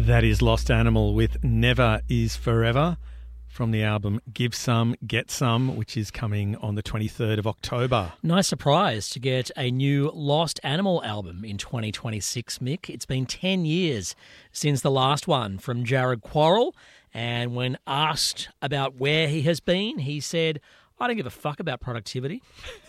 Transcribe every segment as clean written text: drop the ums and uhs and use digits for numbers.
That is Lost Animal with Never Is Forever from the album Give Some, Get Some, which is coming on the 23rd of October. Nice surprise to get a new Lost Animal album in 2026, Mick. It's been 10 years since the last one from Jared Quarrell, and when asked about where he has been, he said, I don't give a fuck about productivity.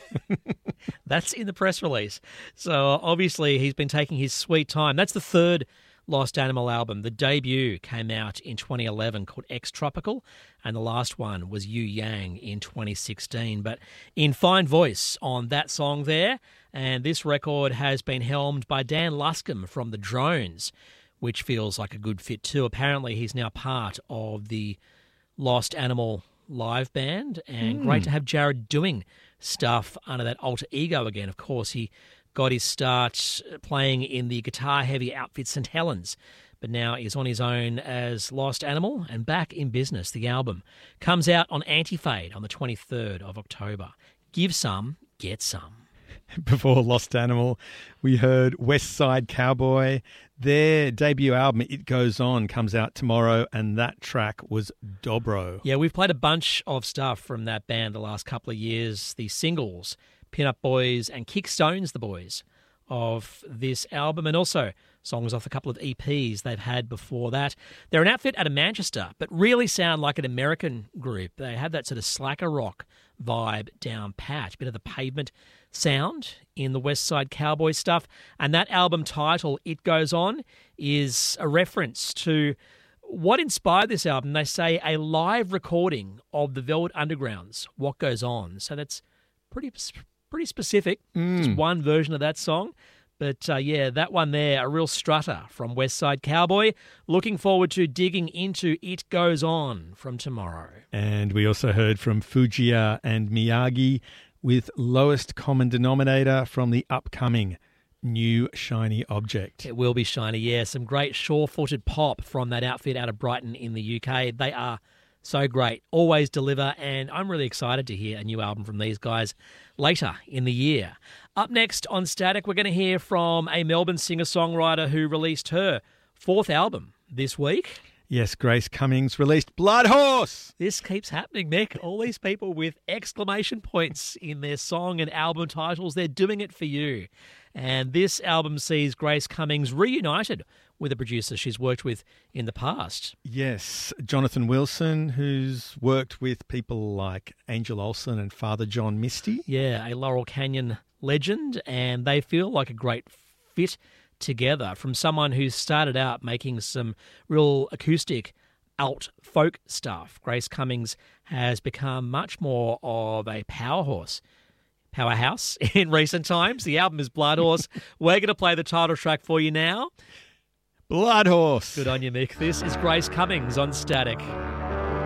That's in the press release. So obviously he's been taking his sweet time. That's the third Lost Animal album. The debut came out in 2011 called X-Tropical, and the last one was Yu Yang in 2016. But in fine voice on that song there, and this record has been helmed by Dan Luscombe from The Drones, which feels like a good fit too. Apparently he's now part of the Lost Animal live band, and great to have Jared doing stuff under that alter ego again. Of course, he got his start playing in the guitar-heavy outfit St. Helens, but now is on his own as Lost Animal and back in business. The album comes out on Anti-Fade on the 23rd of October. Give some, get some. Before Lost Animal, we heard West Side Cowboy. Their debut album, It Goes On, comes out tomorrow, and that track was Dobro. Yeah, we've played a bunch of stuff from that band the last couple of years. The singles, Pin Up Boys and Kick Stones the Boys of this album, and also songs off a couple of EPs they've had before that. They're an outfit out of Manchester, but really sound like an American group. They have that sort of slacker rock vibe down pat, bit of the Pavement sound in the West Side Cowboy stuff. And that album title, It Goes On, is a reference to what inspired this album. They say a live recording of the Velvet Underground's What Goes On. So that's pretty specific, just one version of that song. But yeah, that one there, a real strutter from West Side Cowboy. Looking forward to digging into It Goes On from tomorrow. And we also heard from Fujiya and Miyagi with Lowest Common Denominator from the upcoming new Shiny Object. It will be shiny, yeah. Some great sure-footed pop from that outfit out of Brighton in the UK. They are so great, always deliver, and I'm really excited to hear a new album from these guys later in the year. Up next on Static, we're going to hear from a Melbourne singer-songwriter who released her fourth album this week. Yes, Grace Cummings released Blood Horse. This keeps happening, Mick. All these people with exclamation points in their song and album titles, they're doing it for you. And this album sees Grace Cummings reunited with a producer she's worked with in the past. Yes, Jonathan Wilson, who's worked with people like Angel Olsen and Father John Misty. Yeah, a Laurel Canyon legend, and they feel like a great fit together from someone who started out making some real acoustic alt folk stuff. Grace Cummings has become much more of a powerhouse in recent times. The album is Blood Horse. We're going to play the title track for you now. Blood Horse. Good on you, Mick. This is Grace Cummings on Static.